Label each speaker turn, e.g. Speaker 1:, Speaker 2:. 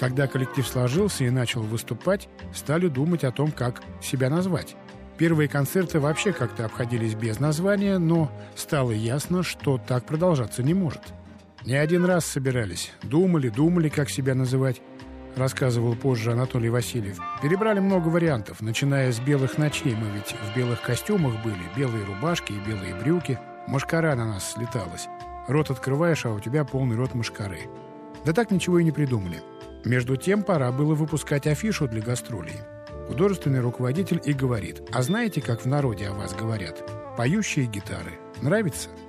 Speaker 1: Когда коллектив сложился и начал выступать, стали думать о том, как себя назвать. Первые концерты вообще как-то обходились без названия, но стало ясно, что так продолжаться не может. Не один раз собирались, думали, как себя называть, рассказывал позже Анатолий Васильев. Перебрали много вариантов, начиная с белых ночей. Мы ведь в белых костюмах были, белые рубашки и белые брюки. Мошкара на нас слеталась. Рот открываешь, а у тебя полный рот мошкары. Да так ничего и не придумали. Между тем пора было выпускать афишу для гастролей. Художественный руководитель и говорит: а знаете, как в народе о вас говорят? Поющие гитары. Нравится?